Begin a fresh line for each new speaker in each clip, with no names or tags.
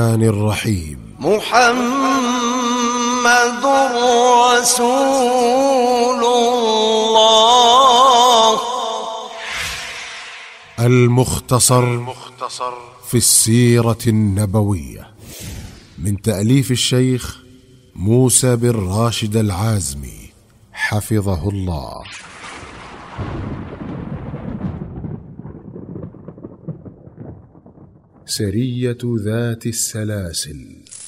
الرحيم.
محمد رسول الله.
المختصر في السيرة النبوية من تأليف الشيخ موسى بن راشد العازمي حفظه الله. سرية ذات السلاسل.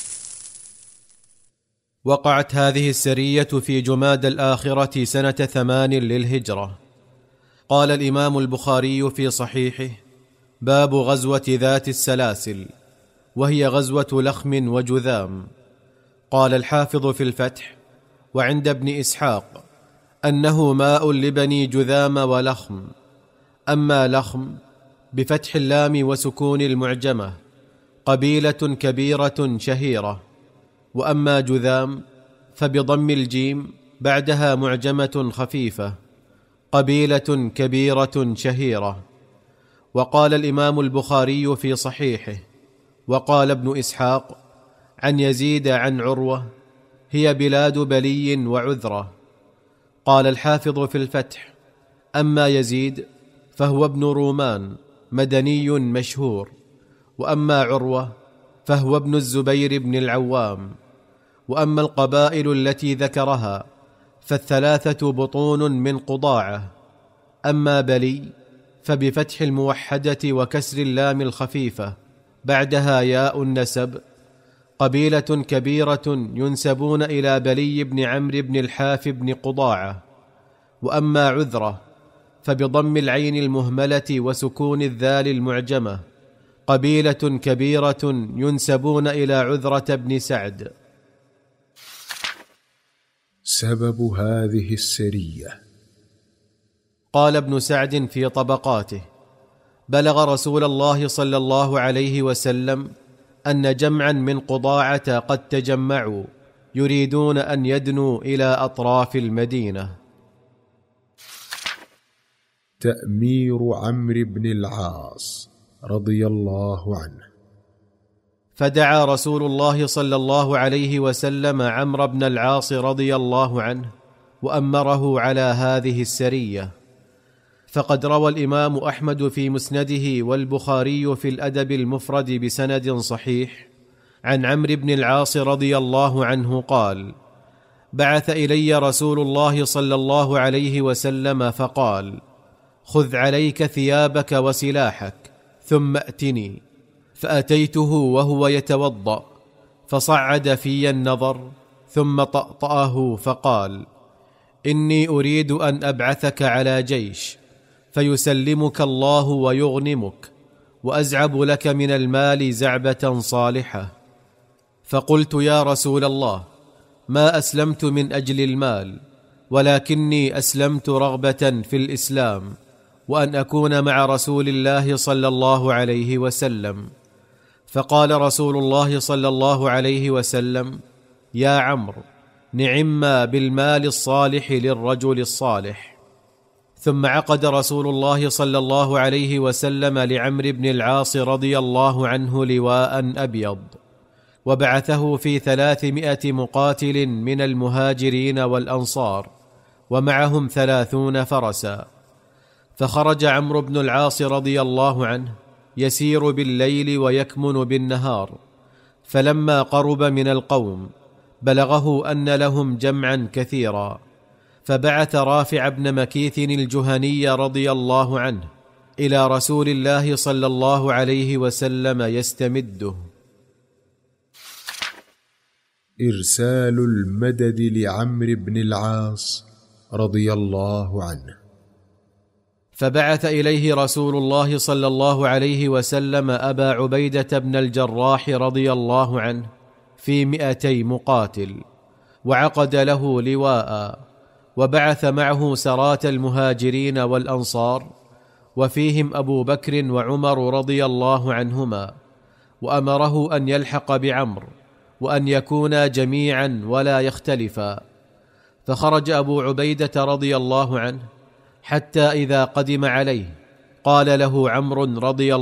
وقعت هذه السرية في جمادى الآخرة سنة 8 للهجرة. قال الإمام البخاري في صحيحه: باب غزوة ذات السلاسل، وهي غزوة لخم وجذام. قال الحافظ في الفتح: وعند ابن إسحاق أنه ماء لبني جذام ولخم. أما لخم بفتح اللام وسكون المعجمة قبيلة كبيرة شهيرة، وأما جذام فبضم الجيم بعدها معجمة خفيفة قبيلة كبيرة شهيرة. وقال الإمام البخاري في صحيحه: وقال ابن إسحاق عن يزيد عن عروة: هي بلاد بلي وعذرة. قال الحافظ في الفتح: أما يزيد فهو ابن رومان مدني مشهور، وأما عروة فهو ابن الزبير بن العوام. وأما القبائل التي ذكرها فالثلاثة بطون من قضاعة. أما بلي فبفتح الموحدة وكسر اللام الخفيفة بعدها ياء النسب قبيلة كبيرة ينسبون إلى بلي بن عمرو بن الحاف بن قضاعة. وأما عذرة فبضم العين المهملة وسكون الذال المعجمة قبيلة كبيرة ينسبون إلى عذرة بن سعد.
سبب هذه السرية.
قال ابن سعد في طبقاته: بلغ رسول الله صلى الله عليه وسلم أن جمعا من قضاعة قد تجمعوا يريدون أن يدنوا إلى أطراف المدينة.
تأمير عمرو بن العاص رضي الله عنه.
فدعا رسول الله صلى الله عليه وسلم عمرو بن العاص رضي الله عنه وأمره على هذه السرية. فقد روى الإمام أحمد في مسنده والبخاري في الأدب المفرد بسند صحيح عن عمرو بن العاص رضي الله عنه قال: بعث إلي رسول الله صلى الله عليه وسلم فقال: خذ عليك ثيابك وسلاحك ثم أتني. فأتيته وهو يتوضأ فصعد في النظر ثم طأطأه فقال: إني أريد أن أبعثك على جيش فيسلمك الله ويغنمك، وأزعب لك من المال زعبة صالحة. فقلت: يا رسول الله، ما أسلمت من أجل المال، ولكني أسلمت رغبة في الإسلام وأن أكون مع رسول الله صلى الله عليه وسلم. فقال رسول الله صلى الله عليه وسلم: يا عمرو، نعما بالمال الصالح للرجل الصالح. ثم عقد رسول الله صلى الله عليه وسلم لعمرو بن العاص رضي الله عنه لواء أبيض، وبعثه في 300 مقاتل من المهاجرين والأنصار، ومعهم 30 فرسا. فخرج عمرو بن العاص رضي الله عنه يسير بالليل ويكمن بالنهار. فلما قرب من القوم بلغه أن لهم جمعا كثيرا، فبعث رافع بن مكيث الجهني رضي الله عنه إلى رسول الله صلى الله عليه وسلم يستمده.
إرسال المدد لعمرو بن العاص رضي الله عنه.
فبعث إليه رسول الله صلى الله عليه وسلم أبا عبيدة بن الجراح رضي الله عنه في 200 مقاتل، وعقد له لواء، وبعث معه سراة المهاجرين والأنصار، وفيهم أبو بكر وعمر رضي الله عنهما، وأمره أن يلحق بعمرو وأن يكونا جميعا ولا يختلفا. فخرج أبو عبيدة رضي الله عنه حتى إذا قدم عليه قال له عمرو رضي